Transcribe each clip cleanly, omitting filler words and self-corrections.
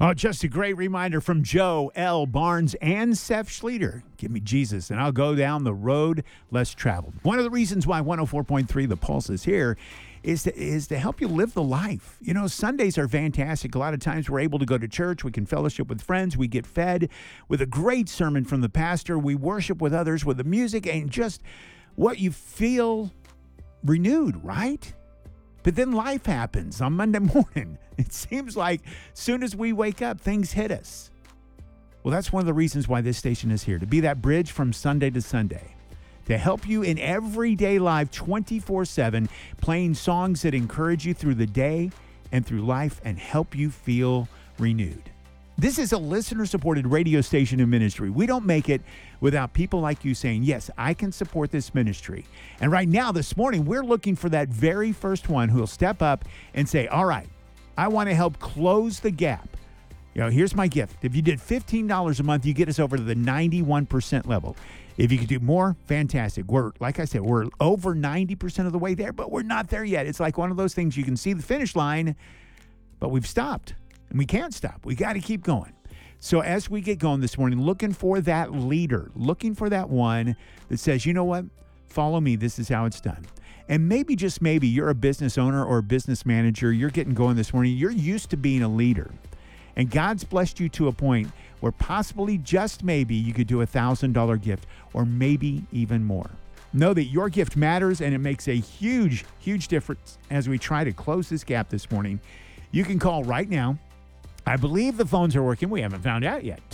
Oh, just a great reminder from Joe L. Barnes and Seth Schleter. Give me Jesus, and I'll go down the road less traveled. One of the reasons why 104.3 The Pulse is here is to help you live the life. You know, Sundays are fantastic. A lot of times we're able to go to church. We can fellowship with friends. We get fed with a great sermon from the pastor. We worship with others with the music and just what you feel renewed, right? But then life happens on Monday morning. It seems like as soon as we wake up, things hit us. Well, that's one of the reasons why this station is here, to be that bridge from Sunday to Sunday, to help you in everyday life 24/7, playing songs that encourage you through the day and through life and help you feel renewed. This is a listener-supported radio station and ministry. We don't make it without people like you saying, yes, I can support this ministry. And right now, this morning, we're looking for that very first one who will step up and say, all right, I want to help close the gap. You know, here's my gift. If you did $15 a month, you get us over to the 91% level. If you could do more, fantastic. Like I said, we're over 90% of the way there, but we're not there yet. It's like one of those things you can see the finish line, but we've stopped. And we can't stop. We got to keep going. So as we get going this morning, looking for that leader, looking for that one that says, you know what? Follow me. This is how it's done. And maybe, just maybe, you're a business owner or a business manager. You're getting going this morning. You're used to being a leader. And God's blessed you to a point where possibly, just maybe, you could do a $1,000 gift or maybe even more. Know that your gift matters, and it makes a huge, huge difference as we try to close this gap this morning. You can call right now. I believe the phones are working. We haven't found out yet.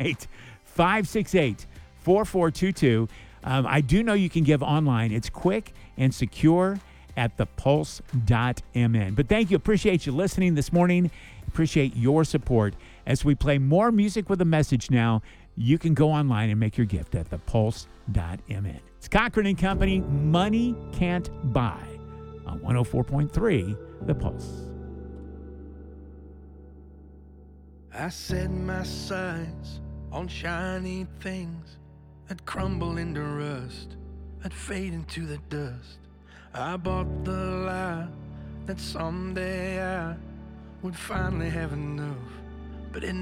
218-568-4422. I do know you can give online. It's quick and secure at thepulse.mn. But thank you. Appreciate you listening this morning. Appreciate your support. As we play more music with a message now, you can go online and make your gift at thepulse.mn. It's Cochran & Company. Money Can't Buy on 104.3 The Pulse. I set my sights on shiny things that crumble into rust, that fade into the dust. I bought the lie that someday I would finally have enough, but it